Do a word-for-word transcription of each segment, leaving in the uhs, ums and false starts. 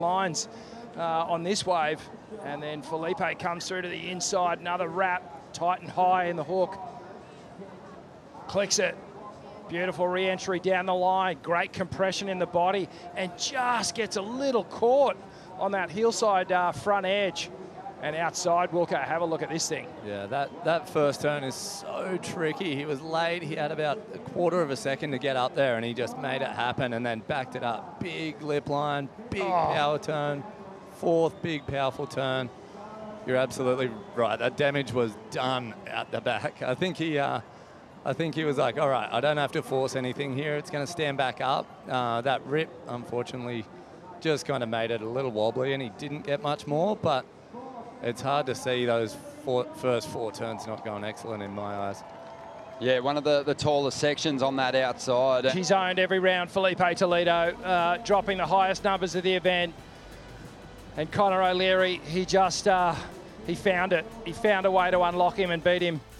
lines uh, on this wave. And then Felipe comes through to the inside, another wrap, tight and high in the hook. Clicks it. Beautiful re-entry down the line, great compression in the body, and just gets a little caught on that hillside uh, front edge. And outside, Wilco, have a look at this thing. Yeah, that, that first turn is so tricky. He was late. He had about a quarter of a second to get up there, and he just made it happen and then backed it up. Big lip line, big oh. power turn, fourth big powerful turn. You're absolutely right. That damage was done at the back. I think he, uh, I think he was like, all right, I don't have to force anything here. It's going to stand back up. Uh, that rip, unfortunately, just kind of made it a little wobbly, and he didn't get much more, but it's hard to see those four, first four turns not going excellent in my eyes. Yeah, one of the, the tallest sections on that outside. She's owned every round, Felipe Toledo, uh, dropping the highest numbers of the event. And Connor O'Leary, he just, uh, he found it. He found a way to unlock him and beat him.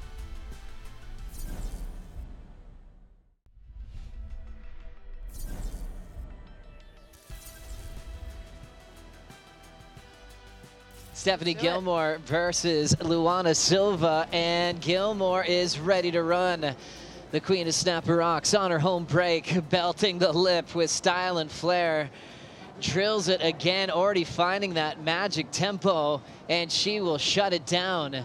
Stephanie Gilmore versus Luana Silva, and Gilmore is ready to run. The Queen of Snapper Rocks on her home break, belting the lip with style and flair. Drills it again, already finding that magic tempo, and she will shut it down.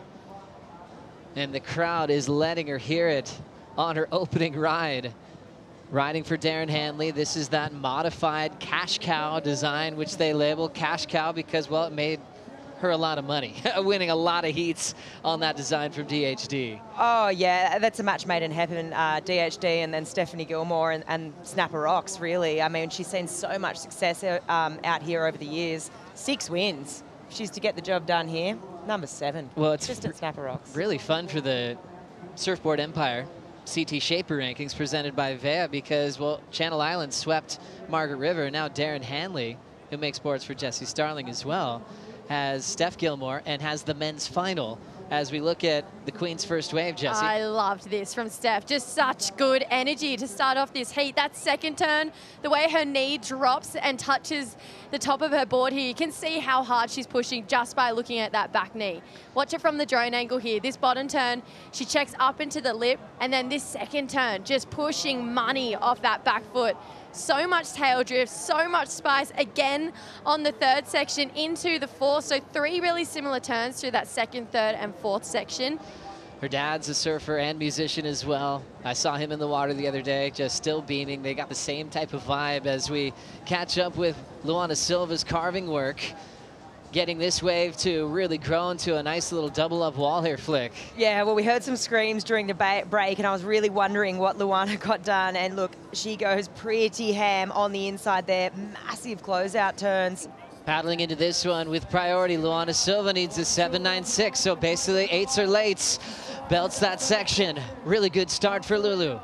And the crowd is letting her hear it on her opening ride. Riding for Darren Hanley, this is that modified cash cow design, which they label cash cow because, well, it made her a lot of money, winning a lot of heats on that design from D H D. Oh, yeah, that's a match made in heaven. Uh, D H D and then Stephanie Gilmore and, and Snapper Rocks, really. I mean, she's seen so much success um, out here over the years. Six wins. She's to get the job done here. Number seven. Well, it's just at Snapper Rocks. Really fun for the Surfboard Empire C T Shaper rankings presented by V E A because, well, Channel Islands swept Margaret River, and now Darren Hanley, who makes boards for Jesse Starling as well, has Steph Gilmore and has the men's final as we look at the Queen's first wave, Jesse. I loved this from Steph. Just such good energy to start off this heat. That second turn, the way her knee drops and touches the top of her board here, you can see how hard she's pushing just by looking at that back knee. Watch it from the drone angle here. This bottom turn, she checks up into the lip, and then this second turn, just pushing money off that back foot. So much tail drift, so much spice again on the third section into the fourth. So three really similar turns through that second, third, and fourth section. Her dad's a surfer and musician as well. I saw him in the water the other day, just still beaming. They got the same type of vibe as we catch up with Luana Silva's carving work, getting this wave to really grow into a nice little double up wall here, Flick. Yeah, well, we heard some screams during the break, and I was really wondering what Luana got done. And look, she goes pretty ham on the inside there. Massive closeout turns. Paddling into this one with priority, Luana Silva needs a seven nine six, so basically eights or lates. Belts that section. Really good start for Lulu.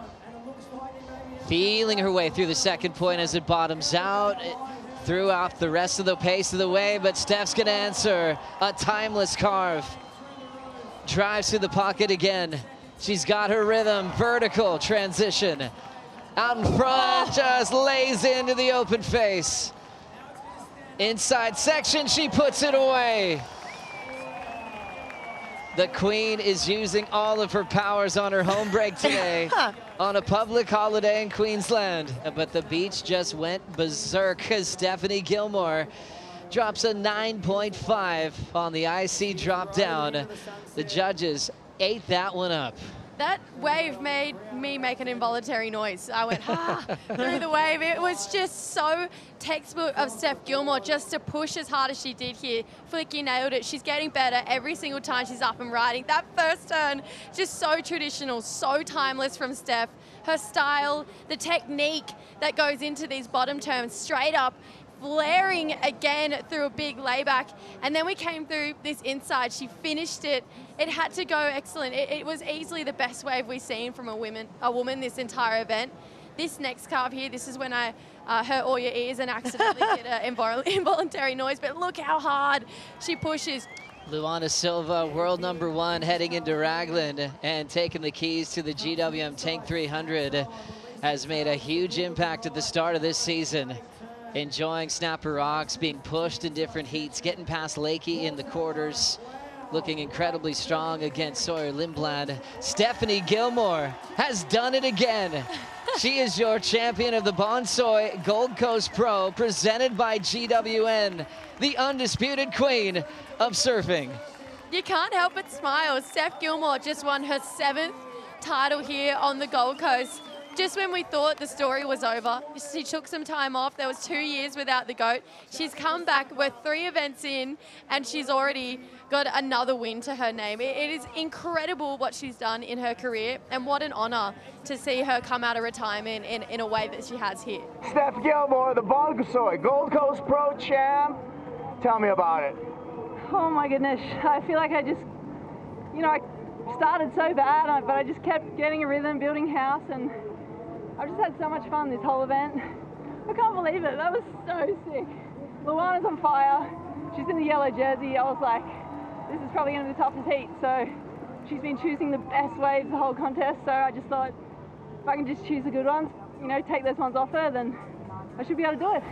Feeling her way through the second point as it bottoms out. It threw off the rest of the pace of the wave, but Steph's gonna answer a timeless carve. Drives to the pocket again. She's got her rhythm, vertical transition. Out in front, just lays into the open face. Inside section, she puts it away. The Queen is using all of her powers on her home break today on a public holiday in Queensland. But the beach just went berserk as Stephanie Gilmore drops a nine point five on the I C drop down. The judges ate that one up. That wave made me make an involuntary noise. I went, ah, through the wave. It was just so textbook of Steph Gilmore just to push as hard as she did here. Flicky nailed it. She's getting better every single time she's up and riding. That first turn, just so traditional, so timeless from Steph. Her style, the technique that goes into these bottom turns, straight up, flaring again through a big layback. And then we came through this inside. She finished it. It had to go excellent. It, it was easily the best wave we've seen from a woman, a woman this entire event. This next carve here, this is when I uh, hurt all your ears and accidentally did an invol involuntary noise. But look how hard she pushes. Luana Silva, world number one, heading into Raglan and taking the keys to the G W M Tank three hundred, has made a huge impact at the start of this season. enjoying Snapper Rocks, being pushed in different heats, getting past Lakey in the quarters, looking incredibly strong against Sawyer Lindblad. Stephanie Gilmore has done it again. She is your champion of the Bonsoy Gold Coast Pro, presented by G W N, the undisputed queen of surfing. You can't help but smile. Steph Gilmore just won her seventh title here on the Gold Coast. Just when we thought the story was over, she took some time off. There was two years without the GOAT. She's come back. We're three events in, and she's already got another win to her name. It, it is incredible what she's done in her career, and what an honor to see her come out of retirement in, in a way that she has here. Steph Gilmore, the Bonsoy Gold Coast Pro Champ. Tell me about it. Oh my goodness, I feel like I just, you know, I started so bad, but I just kept getting a rhythm, building house, and I've just had so much fun this whole event. I can't believe it. That was so sick. Luana's on fire. She's in the yellow jersey. I was like, this is probably going to be the toughest heat. So she's been choosing the best waves the whole contest. So I just thought, if I can just choose the good ones, you know, take those ones off her, then I should be able to do it.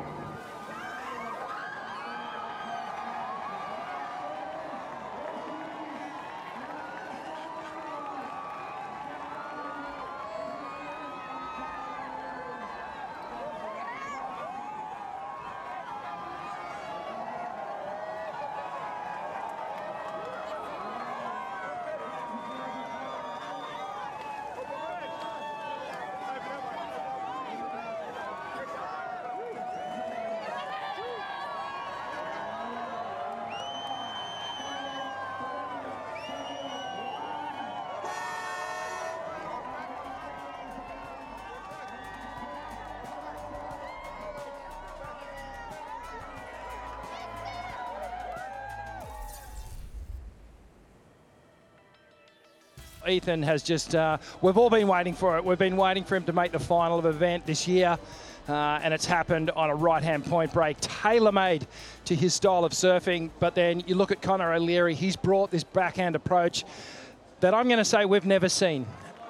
Ethan has just, uh, we've all been waiting for it. We've been waiting for him to make the final of the event this year, uh, and it's happened on a right-hand point break, tailor-made to his style of surfing. But then you look at Connor O'Leary, he's brought this backhand approach that I'm going to say we've never seen.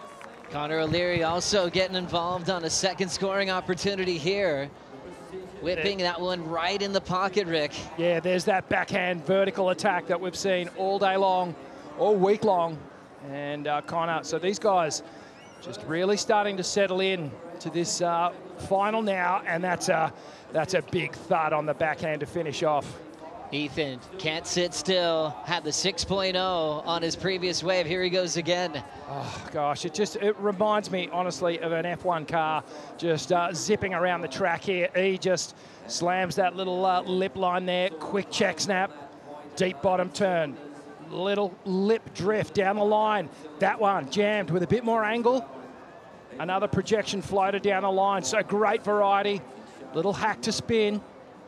Connor O'Leary also getting involved on a second scoring opportunity here. Whipping that one right in the pocket, Rick. Yeah, there's that backhand vertical attack that we've seen all day long, all week long. And uh, Connor, so these guys just really starting to settle in to this uh, final now, and that's a, that's a big thud on the backhand to finish off. Ethan can't sit still, had the six point oh on his previous wave. Here he goes again. Oh gosh, it just, it reminds me honestly of an F one car just uh, zipping around the track here. He just slams that little uh, lip line there, quick check snap, deep bottom turn. Little lip drift down the line. That one jammed with a bit more angle. Another projection floater down the line. So great variety. Little hack to spin.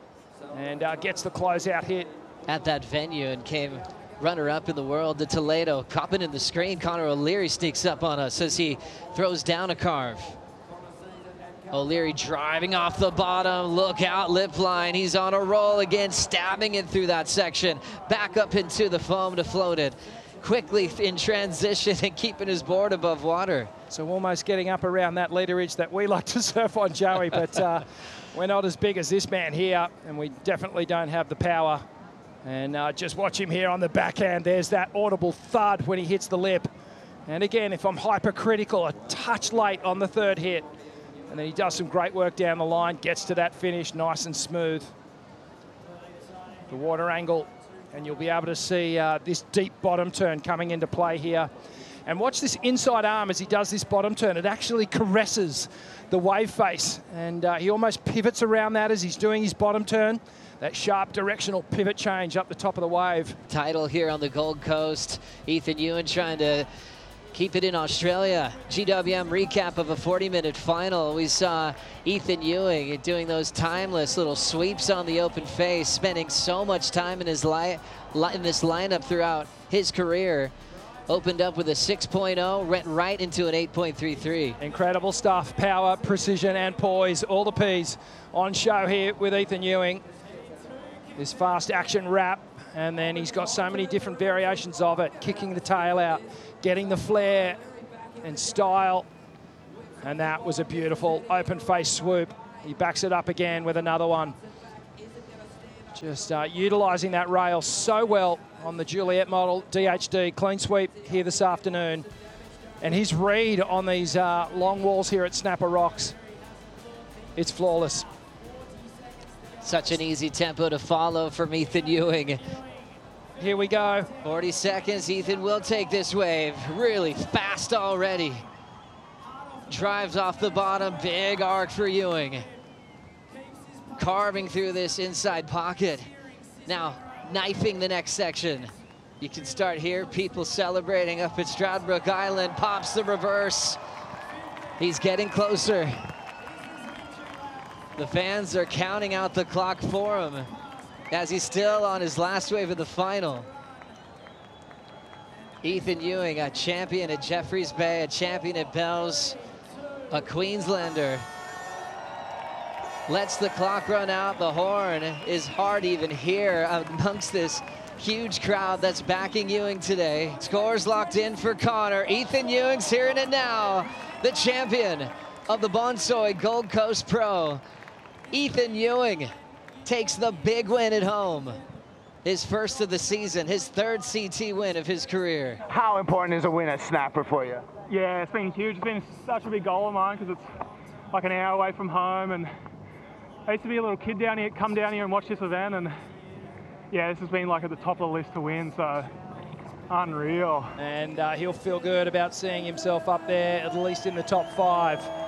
And uh, gets the closeout hit. At that venue and came runner-up in the world to Toledo. Copping in the screen. Connor O'Leary sneaks up on us as he throws down a carve. O'Leary driving off the bottom. Look out, lip line. He's on a roll again, stabbing it through that section. Back up into the foam to float it. Quickly in transition and keeping his board above water. So almost getting up around that leaderage that we like to surf on, Joey, but uh, we're not as big as this man here, and we definitely don't have the power. And uh, just watch him here on the backhand. There's that audible thud when he hits the lip. And again, if I'm hypercritical, a touch late on the third hit. And then he does some great work down the line, gets to that finish nice and smooth. The water angle, and you'll be able to see uh, this deep bottom turn coming into play here. And watch this inside arm as he does this bottom turn. It actually caresses the wave face, and uh, he almost pivots around that as he's doing his bottom turn. That sharp directional pivot change up the top of the wave. Title here on the Gold Coast. Ethan Ewan trying to keep it in Australia. G W M recap of a forty minute final. We saw Ethan Ewing doing those timeless little sweeps on the open face, spending so much time in his li li in this lineup throughout his career. Opened up with a six point oh, went right into an eight point three three. Incredible stuff. Power, precision, and poise. All the P's on show here with Ethan Ewing. This fast action wrap, and then he's got so many different variations of it. Kicking the tail out, getting the flare and style. And that was a beautiful open face swoop. He backs it up again with another one. Just uh, utilising that rail so well on the Juliet model. D H D, clean sweep here this afternoon. And his read on these uh, long walls here at Snapper Rocks, it's flawless. Such an easy tempo to follow from Ethan Ewing. Here we go. forty seconds, Ethan will take this wave. Really fast already. Drives off the bottom, big arc for Ewing. Carving through this inside pocket. Now, knifing the next section. You can start here, people celebrating up at Stradbroke Island, pops the reverse. He's getting closer. The fans are counting out the clock for him as he's still on his last wave of the final. Ethan Ewing, a champion at Jeffreys Bay, a champion at Bells, a Queenslander. Lets the clock run out. The horn is hard even here amongst this huge crowd that's backing Ewing today. Scores locked in for Connor. Ethan Ewing's hearing it now. The champion of the Bonsoy Gold Coast Pro. Ethan Ewing takes the big win at home. His first of the season, his third C T win of his career. How important is a win at Snapper for you? Yeah, it's been huge. It's been such a big goal of mine because it's like an hour away from home, and I used to be a little kid down here, come down here and watch this event, and yeah, this has been like at the top of the list to win, so unreal. And uh, he'll feel good about seeing himself up there, at least in the top five.